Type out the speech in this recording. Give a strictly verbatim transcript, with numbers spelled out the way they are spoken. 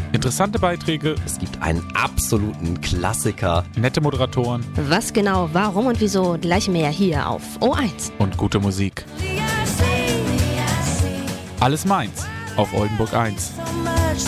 Interessante Beiträge, Es gibt einen absoluten Klassiker. nette Moderatoren Was genau, warum und wieso, gleich mehr hier auf O eins. und gute Musik. Alles meins auf Oldenburg eins.